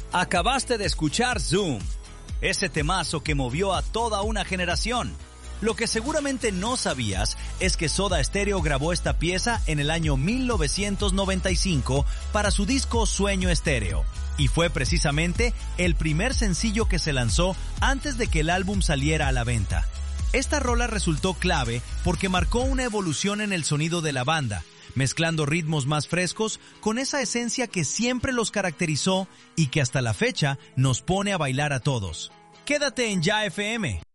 Acabaste de escuchar Zoom, ese temazo que movió a toda una generación. Lo que seguramente no sabías es que Soda Stereo grabó esta pieza en el año 1995 para su disco Sueño Estéreo, y fue precisamente el primer sencillo que se lanzó antes de que el álbum saliera a la venta. Esta rola resultó clave porque marcó una evolución en el sonido de la banda, mezclando ritmos más frescos con esa esencia que siempre los caracterizó y que hasta la fecha nos pone a bailar a todos. Quédate en Ya FM.